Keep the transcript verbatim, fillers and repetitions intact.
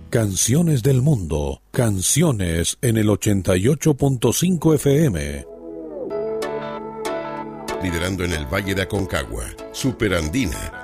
Canciones del mundo, canciones en el ochenta y ocho punto cinco F M. Liderando en el Valle de Aconcagua, Superandina,